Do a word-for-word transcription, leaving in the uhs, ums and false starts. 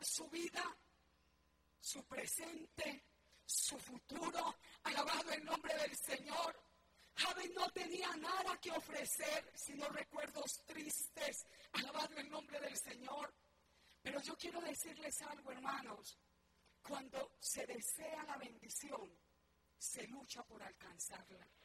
dar su vida, su presente, su futuro. Alabado el nombre del Señor. Jabes no tenía nada que ofrecer, sino recuerdos tristes. Alabado el nombre del Señor. Pero yo quiero decirles algo, hermanos. Cuando se desea la bendición, se lucha por alcanzarla.